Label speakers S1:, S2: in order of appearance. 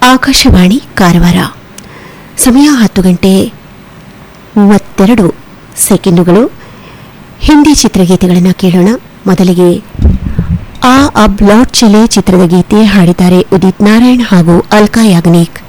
S1: ಆಕಾಶವಾಣಿ ಕಾರವಾರ. ಸಮಯ 10:32. ಹಿಂದಿ ಚಿತ್ರಗೀತೆಗಳನ್ನು ಕೇಳೋಣ. ಮೊದಲಿಗೆ ಆ ಅಬ್ ಲೌಟ್ ಚಲೆ ಚಿತ್ರದ ಗೀತೆ ಹಾಡಿದ್ದಾರೆ ಉದಿತ್ ನಾರಾಯಣ್ ಹಾಗೂ ಅಲ್ಕಾ ಯಾಗ್ನಿಕ್.